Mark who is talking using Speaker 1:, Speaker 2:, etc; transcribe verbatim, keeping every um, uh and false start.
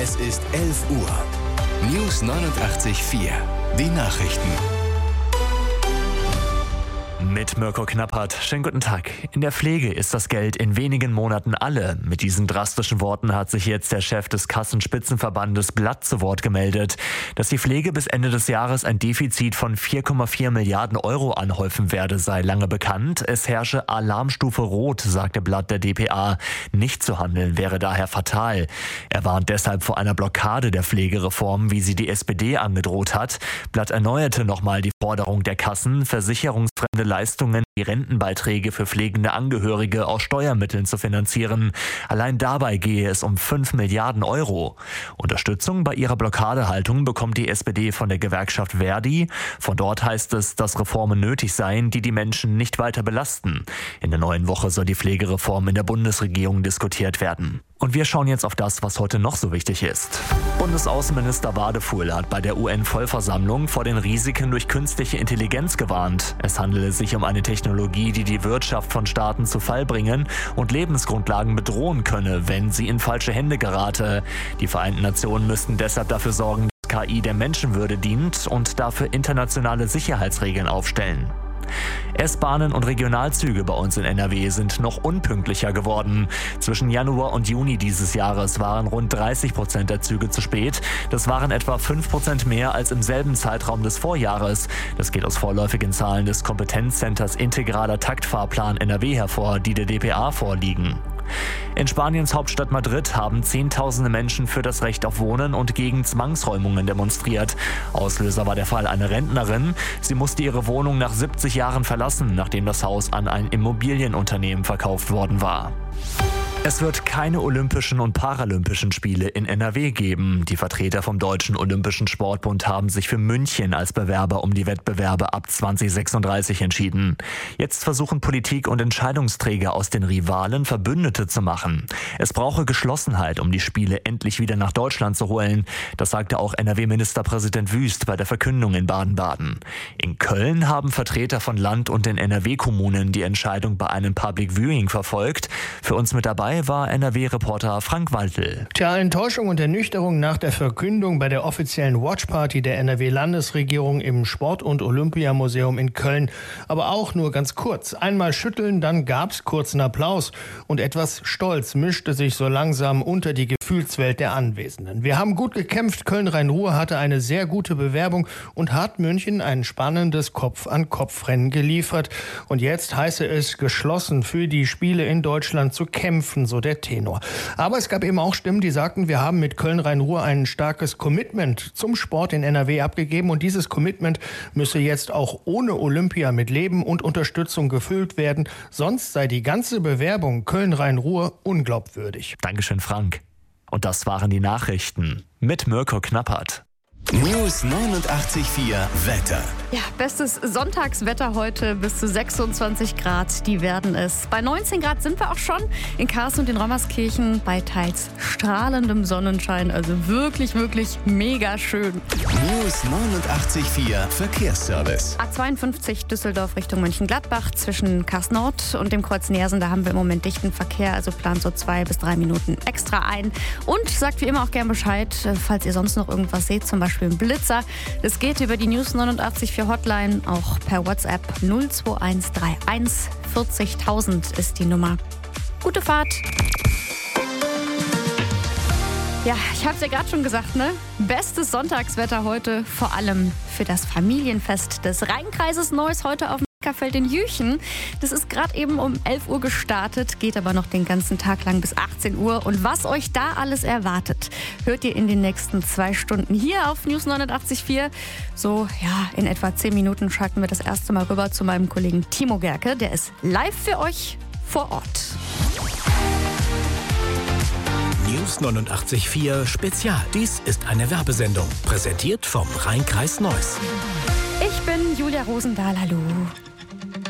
Speaker 1: Es ist elf Uhr. News neunundachtzig Komma vier. Die Nachrichten.
Speaker 2: Mit Mirko Knappert. Schönen guten Tag. In der Pflege ist das Geld in wenigen Monaten alle. Mit diesen drastischen Worten hat sich jetzt der Chef des Kassenspitzenverbandes Blatt zu Wort gemeldet. Dass die Pflege bis Ende des Jahres ein Defizit von vier Komma vier Milliarden Euro anhäufen werde, sei lange bekannt. Es herrsche Alarmstufe Rot, sagte Blatt der d p a. Nicht zu handeln wäre daher fatal. Er warnt deshalb vor einer Blockade der Pflegereform, wie sie die S P D angedroht hat. Blatt erneuerte nochmal die Forderung der Kassen, versicherungsfremde Leistungen, die Rentenbeiträge für pflegende Angehörige aus Steuermitteln zu finanzieren. Allein dabei gehe es um fünf Milliarden Euro. Unterstützung bei ihrer Blockadehaltung bekommt die S P D von der Gewerkschaft Verdi. Von dort heißt es, dass Reformen nötig seien, die die Menschen nicht weiter belasten. In der neuen Woche soll die Pflegereform in der Bundesregierung diskutiert werden. Und wir schauen jetzt auf das, was heute noch so wichtig ist. Bundesaußenminister Wadefuhl hat bei der U N-Vollversammlung vor den Risiken durch künstliche Intelligenz gewarnt. Es handele sich um eine Technologie, die die Wirtschaft von Staaten zu Fall bringen und Lebensgrundlagen bedrohen könne, wenn sie in falsche Hände gerate. Die Vereinten Nationen müssten deshalb dafür sorgen, dass K I der Menschenwürde dient und dafür internationale Sicherheitsregeln aufstellen. S-Bahnen und Regionalzüge bei uns in N R W sind noch unpünktlicher geworden. Zwischen Januar und Juni dieses Jahres waren rund dreißig Prozent der Züge zu spät. Das waren etwa fünf Prozent mehr als im selben Zeitraum des Vorjahres. Das geht aus vorläufigen Zahlen des Kompetenzcenters Integraler Taktfahrplan N R W hervor, die der d p a vorliegen. In Spaniens Hauptstadt Madrid haben Zehntausende Menschen für das Recht auf Wohnen und gegen Zwangsräumungen demonstriert. Auslöser war der Fall einer Rentnerin. Sie musste ihre Wohnung nach siebzig Jahren verlassen, nachdem das Haus an ein Immobilienunternehmen verkauft worden war. Es wird keine Olympischen und Paralympischen Spiele in N R W geben. Die Vertreter vom Deutschen Olympischen Sportbund haben sich für München als Bewerber um die Wettbewerbe ab zwanzig sechsunddreißig entschieden. Jetzt versuchen Politik und Entscheidungsträger aus den Rivalen Verbündete zu machen. Es brauche Geschlossenheit, um die Spiele endlich wieder nach Deutschland zu holen. Das sagte auch N R W-Ministerpräsident Wüst bei der Verkündung in Baden-Baden. In Köln haben Vertreter von Land und den N R W-Kommunen die Entscheidung bei einem Public Viewing verfolgt. Für uns mit dabei war N R W-Reporter Frank Waltel.
Speaker 3: Tja, Enttäuschung und Ernüchterung nach der Verkündung bei der offiziellen Watchparty der N R W-Landesregierung im Sport- und Olympiamuseum in Köln. Aber auch nur ganz kurz. Einmal schütteln, dann gab's kurzen Applaus. Und etwas Stolz mischte sich so langsam unter die Gefühlswelt der Anwesenden. Wir haben gut gekämpft. Köln-Rhein-Ruhr hatte eine sehr gute Bewerbung und hat München ein spannendes Kopf-an-Kopf-Rennen geliefert. Und jetzt heiße es, geschlossen für die Spiele in Deutschland zu kämpfen, so der Tenor. Aber es gab eben auch Stimmen, die sagten, wir haben mit Köln-Rhein-Ruhr ein starkes Commitment zum Sport in N R W abgegeben und dieses Commitment müsse jetzt auch ohne Olympia mit Leben und Unterstützung gefüllt werden, sonst sei die ganze Bewerbung Köln-Rhein-Ruhr unglaubwürdig.
Speaker 2: Dankeschön, Frank. Und das waren die Nachrichten mit Mirko Knappert.
Speaker 1: News neunundachtzig Komma vier Wetter.
Speaker 4: Ja, bestes Sonntagswetter heute, bis zu sechsundzwanzig Grad, die werden es. Bei neunzehn Grad sind wir auch schon in Karlsruhe und in Rommerskirchen bei teils strahlendem Sonnenschein. Also wirklich, wirklich mega schön.
Speaker 1: News neunundachtzig Komma vier Verkehrsservice.
Speaker 4: A zweiundfünfzig Düsseldorf Richtung Mönchengladbach zwischen Kars Nord und dem Kreuz Nersen. Da haben wir im Moment dichten Verkehr, also plant so zwei bis drei Minuten extra ein. Und sagt wie immer auch gern Bescheid, falls ihr sonst noch irgendwas seht, zum Beispiel ein Blitzer. Das geht über die News neunundachtzig Komma vier Hotline, auch per WhatsApp null zwei eins drei eins vierzigtausend ist die Nummer. Gute Fahrt! Ja, ich habe es ja gerade schon gesagt, ne? Bestes Sonntagswetter heute, vor allem für das Familienfest des Rheinkreises Neuss heute auf dem Neckarfeld in Jüchen. Das ist gerade eben um elf Uhr gestartet, geht aber noch den ganzen Tag lang bis achtzehn Uhr. Und was euch da alles erwartet, hört ihr in den nächsten zwei Stunden hier auf News neunundachtzig Komma vier. So, ja, in etwa zehn Minuten schalten wir das erste Mal rüber zu meinem Kollegen Timo Gerke. Der ist live für euch vor Ort.
Speaker 5: News neunundachtzig Komma vier Spezial. Dies ist eine Werbesendung, präsentiert vom Rheinkreis Neuss.
Speaker 4: Ich bin Julia Rosendahl, hallo.